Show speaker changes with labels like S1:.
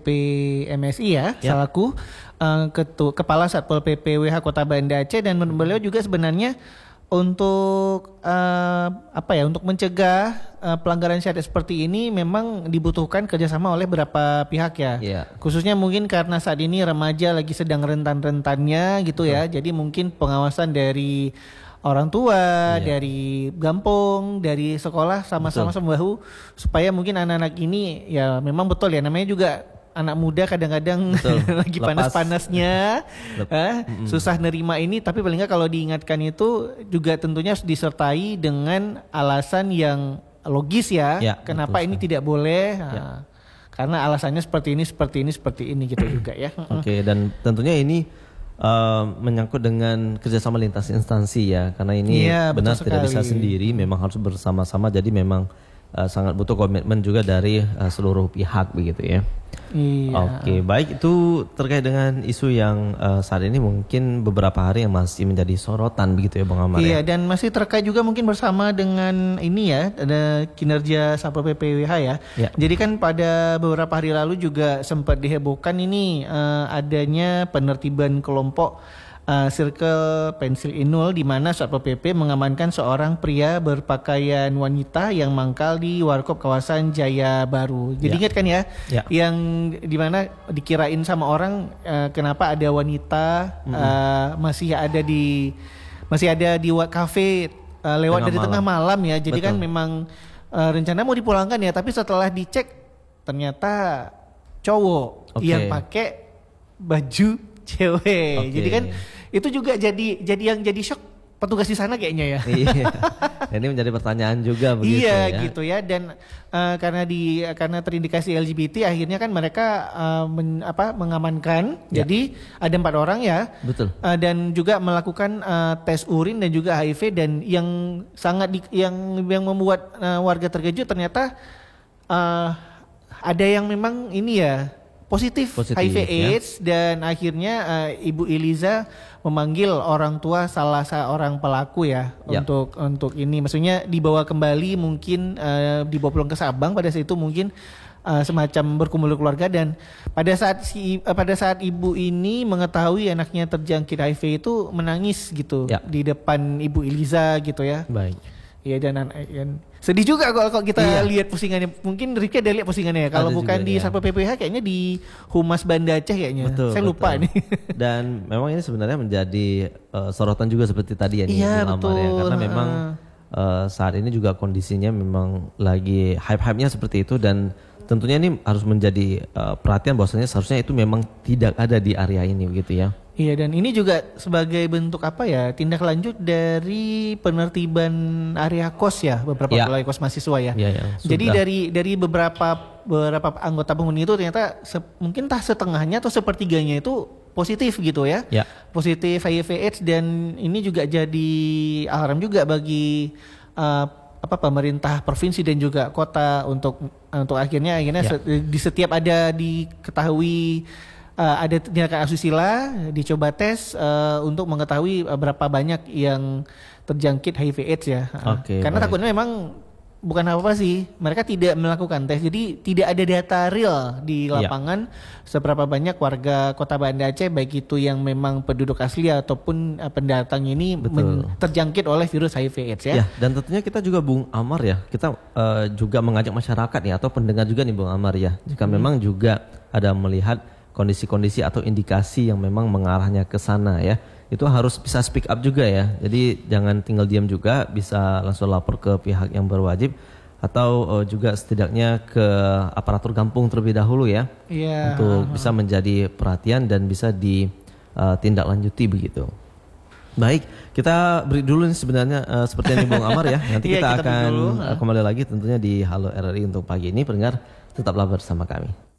S1: PP MSI ya, selaku Kepala Satpol PP WH Kota Banda Aceh, dan menurut beliau juga sebenarnya untuk untuk mencegah pelanggaran syariat seperti ini memang dibutuhkan kerjasama oleh beberapa pihak ya. Khususnya mungkin karena saat ini remaja lagi sedang rentan-rentannya gitu ya. Jadi mungkin pengawasan dari orang tua, dari kampung, dari sekolah sama-sama membahu supaya mungkin anak-anak ini ya memang betul ya, namanya juga anak muda kadang-kadang lagi panas-panasnya susah nerima ini, tapi paling nggak kalau diingatkan itu juga tentunya harus disertai dengan alasan yang logis ya, kenapa ini tidak boleh, karena alasannya seperti ini gitu juga ya.
S2: Oke, dan tentunya ini menyangkut dengan kerjasama lintas instansi ya, karena ini benar tidak bisa sendiri, memang harus bersama-sama, jadi memang sangat butuh komitmen juga dari seluruh pihak begitu ya. Oke, baik, itu terkait dengan isu yang saat ini mungkin beberapa hari yang masih menjadi sorotan begitu ya Bang Amar.
S1: Iya, dan masih terkait juga mungkin bersama dengan ini ya, ada kinerja Satpol PP WH ya. Jadi kan pada beberapa hari lalu juga sempat dihebohkan ini adanya penertiban kelompok Circle Pensil Inul, di mana Satpol PP mengamankan seorang pria berpakaian wanita yang mangkal di warkop kawasan Jaya Baru. Jadi ingat kan ya, yang di mana dikirain sama orang kenapa ada wanita masih ada di kafe lewat dari tengah malam ya. Jadi kan memang rencana mau dipulangkan ya, tapi setelah dicek ternyata cowok yang pakai baju cewek. Jadi kan itu juga jadi shock petugas di sana kayaknya ya.
S2: Ini menjadi pertanyaan juga begitu ya.
S1: Gitu ya, dan karena terindikasi LGBT akhirnya kan mereka mengamankan. Jadi ada 4 orang ya. Dan juga melakukan tes urin dan juga HIV, dan yang yang membuat warga terkejut ternyata ada yang memang ini ya positif HIV AIDS, dan akhirnya Ibu Eliza memanggil orang tua salah seorang pelaku ya, untuk ini, maksudnya dibawa kembali, mungkin dibawa pulang ke Sabang pada saat itu, mungkin semacam berkumpul keluarga. Dan pada saat ibu ini mengetahui anaknya terjangkit HIV itu menangis gitu di depan Ibu Eliza gitu ya. Iya, dan sedih juga kalau kita lihat postingannya. Mungkin Riki ada lihat postingannya ya. Kalau bukan di Satpol PPH kayaknya di Humas Banda Aceh kayaknya. Saya lupa nih.
S2: Dan memang ini sebenarnya menjadi sorotan juga seperti tadi ya, Amar ya. Karena memang saat ini juga kondisinya memang lagi hype-hype-nya seperti itu, dan tentunya ini harus menjadi perhatian bahwasanya seharusnya itu memang tidak ada di area ini begitu ya.
S1: Iya, dan ini juga sebagai bentuk tindak lanjut dari penertiban area kos ya, beberapa balai kos mahasiswa ya. Jadi dari beberapa anggota penghuni itu ternyata mungkin entah setengahnya atau sepertiganya itu positif gitu ya. Positif HIV AIDS, dan ini juga jadi alarm juga bagi pemerintah provinsi dan juga kota untuk akhirnya di setiap ada diketahui ada tindakan asusila, dicoba tes untuk mengetahui berapa banyak yang terjangkit HIV AIDS ya. Karena takutnya memang bukan apa-apa sih, mereka tidak melakukan tes, jadi tidak ada data real di lapangan seberapa banyak warga Kota Banda Aceh, baik itu yang memang penduduk asli ataupun pendatang ini terjangkit oleh virus HIV AIDS ya.
S2: Dan tentunya kita juga Bung Amar ya, kita juga mengajak masyarakat ya, atau pendengar juga nih Bung Amar ya, jika memang juga ada melihat kondisi-kondisi atau indikasi yang memang mengarahnya ke sana ya, itu harus bisa speak up juga ya. Jadi jangan tinggal diam juga, bisa langsung lapor ke pihak yang berwajib, atau juga setidaknya ke aparatur kampung terlebih dahulu ya, untuk bisa menjadi perhatian dan bisa ditindaklanjuti begitu. Baik, kita break dulu nih sebenarnya seperti yang Bung Amar ya. Nanti kita akan kembali lagi tentunya di Halo RRI untuk pagi ini. Pendengar, tetaplah bersama kami.